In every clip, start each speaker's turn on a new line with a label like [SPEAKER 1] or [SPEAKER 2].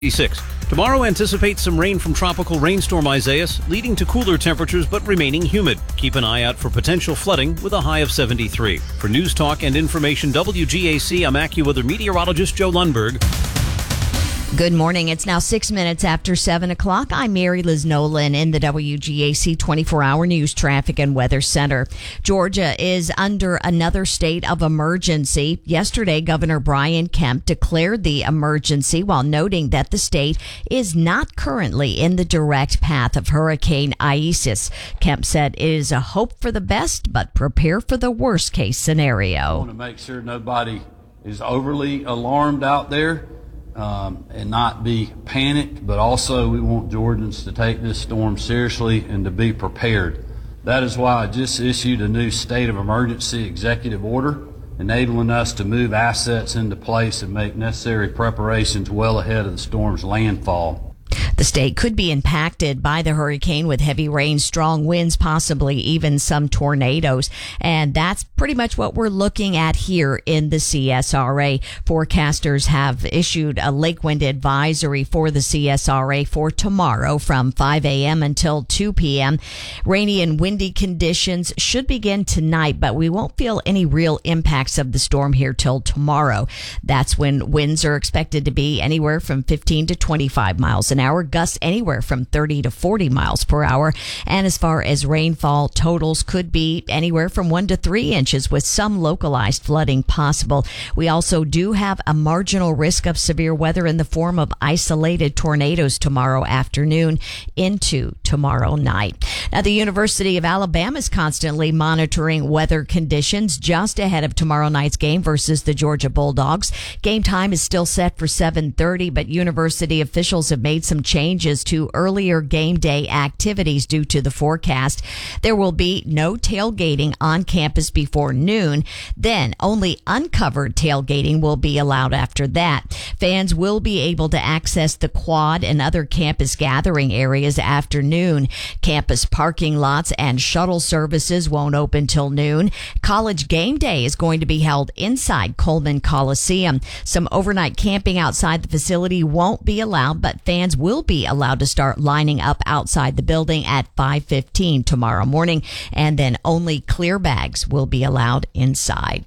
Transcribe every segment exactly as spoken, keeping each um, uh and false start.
[SPEAKER 1] six. Tomorrow anticipates some rain from tropical rainstorm Isaias, leading to cooler temperatures but remaining humid. Keep an eye out for potential flooding with a high of seventy-three. For News Talk and Information W G A C, I'm AccuWeather meteorologist Joe Lundberg.
[SPEAKER 2] Good morning. It's now six minutes after seven o'clock. I'm Mary Liz Nolan in the W G A C twenty-four hour News Traffic and Weather Center. Georgia is under another state of emergency. Yesterday, Governor Brian Kemp declared the emergency while noting that the state is not currently in the direct path of Hurricane Isis. Kemp said it is a hope for the best, but prepare for the worst case scenario.
[SPEAKER 3] I want to make sure nobody is overly alarmed out there. Um, and not be panicked, but also we want Georgians to take this storm seriously and to be prepared. That is why I just issued a new state of emergency executive order enabling us to move assets into place and make necessary preparations well ahead of the storm's landfall.
[SPEAKER 2] The state could be impacted by the hurricane with heavy rain, strong winds, possibly even some tornadoes. And that's pretty much what we're looking at here in the C S R A. Forecasters have issued a lake wind advisory for the C S R A for tomorrow from five a.m. until two p.m. Rainy and windy conditions should begin tonight, but we won't feel any real impacts of the storm here till tomorrow. That's when winds are expected to be anywhere from fifteen to twenty-five miles an hour. Gusts anywhere from thirty to forty miles per hour. And as far as rainfall totals, could be anywhere from one to three inches with some localized flooding possible. We also do have a marginal risk of severe weather in the form of isolated tornadoes tomorrow afternoon into tomorrow night. Now, the University of Alabama is constantly monitoring weather conditions just ahead of tomorrow night's game versus the Georgia Bulldogs. Game time is still set for seven thirty, but university officials have made some changes to earlier game day activities due to the forecast. There will be no tailgating on campus before noon. Then only uncovered tailgating will be allowed after that. Fans will be able to access the quad and other campus gathering areas after noon. Campus parking lots and shuttle services won't open till noon. College game day is going to be held inside Coleman Coliseum. Some overnight camping outside the facility won't be allowed, but fans will be allowed to start lining up outside the building at five fifteen tomorrow morning, and then only clear bags will be allowed inside.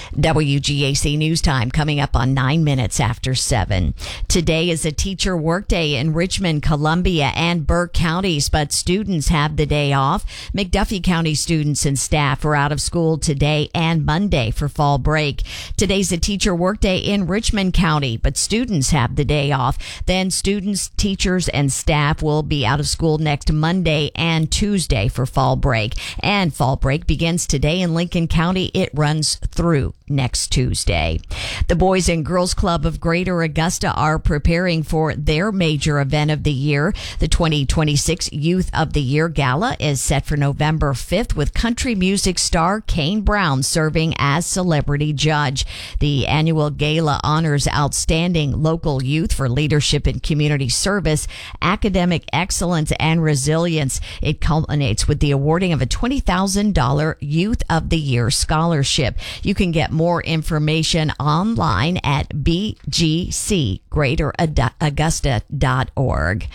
[SPEAKER 2] W G A C News Time coming up on nine minutes after seven. Today is a teacher workday in Richmond, Columbia, and Burke counties, but students have the day off. McDuffie County students and staff are out of school today and Monday for fall break. Today's a teacher workday in Richmond County, but students have the day off. Then students, teachers, and staff will be out of school next Monday and Tuesday for fall break. And fall break begins today in Lincoln County. It runs through next Tuesday. The Boys and Girls Club of Greater Augusta are preparing for their major event of the year. The twenty twenty-six Youth of the Year Gala is set for November fifth with country music star Kane Brown serving as celebrity judge. The annual gala honors outstanding local youth for leadership and community service, academic excellence, and resilience. It culminates with the awarding of a twenty thousand dollars Youth of the Year scholarship. You can get more information online at b g c greater augusta dot org.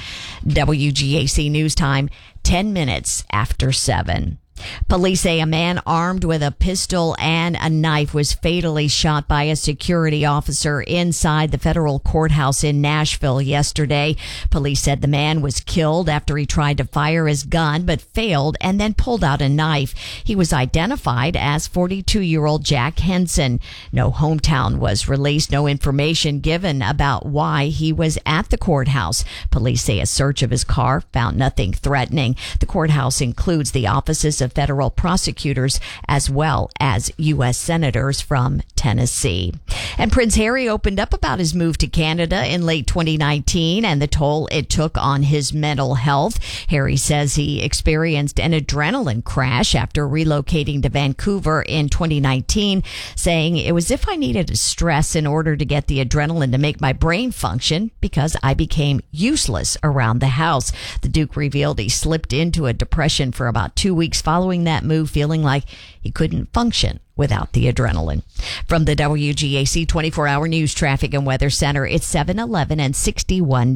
[SPEAKER 2] W G A C News Time, ten minutes after seven. Police say a man armed with a pistol and a knife was fatally shot by a security officer inside the federal courthouse in Nashville yesterday. Police said the man was killed after he tried to fire his gun but failed and then pulled out a knife. He was identified as forty-two-year-old Jack Henson. No hometown was released, no information given about why he was at the courthouse. Police say a search of his car found nothing threatening. The courthouse includes the offices of federal prosecutors as well as U S senators from Tennessee. And Prince Harry opened up about his move to Canada in late twenty nineteen and the toll it took on his mental health. Harry says he experienced an adrenaline crash after relocating to Vancouver in twenty nineteen, saying it was as if I needed stress in order to get the adrenaline to make my brain function because I became useless around the house. The Duke revealed he slipped into a depression for about two weeks following following that move feeling like he couldn't function without the adrenaline. From the W G A C twenty-four hour News Traffic and Weather Center, it's seven eleven and sixty-one